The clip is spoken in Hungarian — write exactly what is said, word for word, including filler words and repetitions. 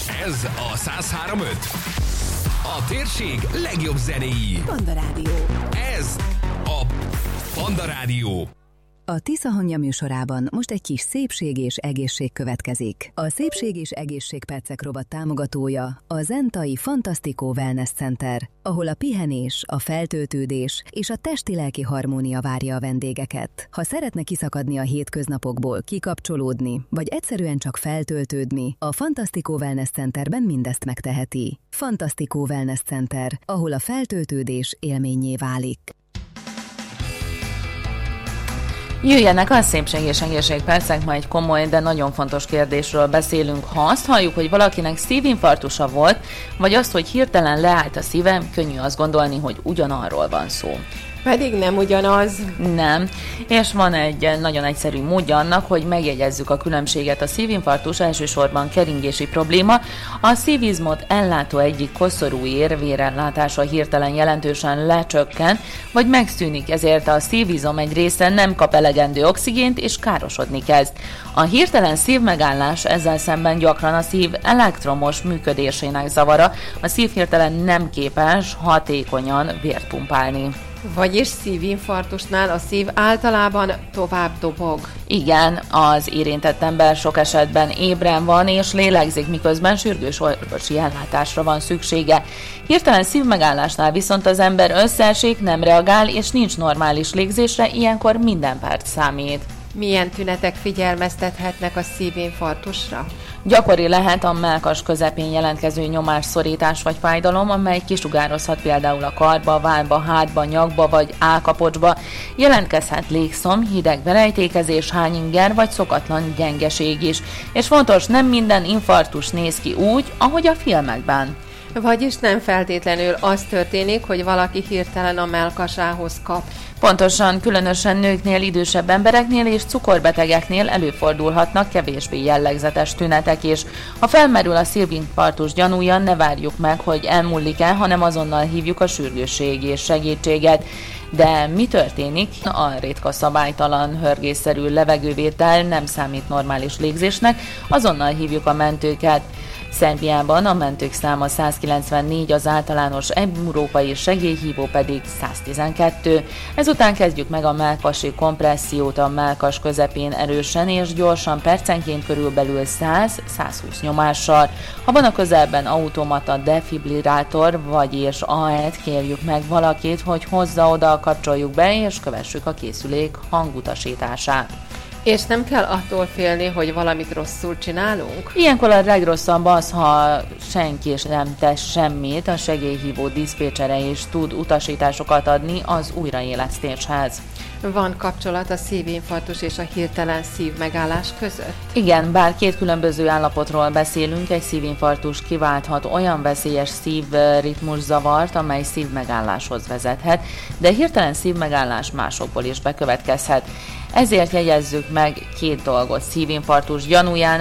Ez a száz három pont öt. A térség legjobb zenéi. Panda Rádió. Ez a Panda Rádió. A Tiszahangja műsorában most egy kis szépség és egészség következik. A Szépség és Egészségpercek rovat támogatója a Zentai Fantasztikó Wellness Center, ahol a pihenés, a feltöltődés és a testi-lelki harmónia várja a vendégeket. Ha szeretne kiszakadni a hétköznapokból, kikapcsolódni, vagy egyszerűen csak feltöltődni, a Fantasztikó Wellness Centerben mindezt megteheti. Fantasztikó Wellness Center, ahol a feltöltődés élménnyé válik. Jöjjenek a Szépség és Egészségpercek, ma egy komoly, de nagyon fontos kérdésről beszélünk. Ha azt halljuk, hogy valakinek szívinfarktusa volt, vagy azt, hogy hirtelen leállt a szívem, könnyű azt gondolni, hogy ugyanarról van szó. Pedig nem ugyanaz. Nem, és van egy nagyon egyszerű módja annak, hogy megjegyezzük a különbséget. A szívinfarktus elsősorban keringési probléma, a szívizmot ellátó egyik koszorú ér vérellátása hirtelen jelentősen lecsökken, vagy megszűnik, ezért a szívizom egy része nem kap elegendő oxigént, és károsodni kezd. A hirtelen szívmegállás ezzel szemben gyakran a szív elektromos működésének zavara, a szív hirtelen nem képes hatékonyan vért pumpálni. Vagyis szívinfarktusnál a szív általában tovább dobog. Igen, az érintett ember sok esetben ébren van és lélegzik, miközben sürgős orvosi ellátásra van szüksége. Hirtelen szívmegállásnál viszont az ember összeesik, nem reagál és nincs normális légzésre, ilyenkor minden perc számít. Milyen tünetek figyelmeztethetnek a szívinfarktusra? Gyakori lehet a mellkas közepén jelentkező nyomásszorítás vagy fájdalom, amely kisugározhat például a karba, vállba, hátba, nyakba vagy állkapocsba. Jelentkezhet légszom, hideg belejtékezés, hányinger vagy szokatlan gyengeség is. És fontos, nem minden infarktus néz ki úgy, ahogy a filmekben. Vagyis nem feltétlenül az történik, hogy valaki hirtelen a mellkasához kap. Pontosan, különösen nőknél, idősebb embereknél és cukorbetegeknél előfordulhatnak kevésbé jellegzetes tünetek is. Ha felmerül a szívinfarktus gyanúja, ne várjuk meg, hogy elmúlik-e, hanem azonnal hívjuk a sürgősségi és segítséget. De mi történik? A ritka szabálytalan, hörgésszerű levegővétel nem számít normális légzésnek, azonnal hívjuk a mentőket. Szerbiában a mentők száma száz kilencvennégy, az általános európai segélyhívó pedig száz tizenkettő. Ezután kezdjük meg a mellkasi kompressziót a mellkas közepén erősen és gyorsan, percenként körülbelül száz-százhúsz nyomással. Ha van a közelben automata defibrillátor, vagyis á é té, kérjük meg valakit, hogy hozza oda, kapcsoljuk be és kövessük a készülék hangutasítását. És nem kell attól félni, hogy valamit rosszul csinálunk? Ilyenkor a legrosszabb az, ha senki nem tesz semmit, a segélyhívó diszpécsere is tud utasításokat adni az újraélesztéshez. Van kapcsolat a szívinfarktus és a hirtelen szívmegállás között? Igen, bár két különböző állapotról beszélünk, egy szívinfarktus kiválthat olyan veszélyes szívritmuszavart, amely szívmegálláshoz vezethet, de hirtelen szívmegállás másokból is bekövetkezhet. Ezért jegyezzük meg két dolgot szívinfarktus gyanúján.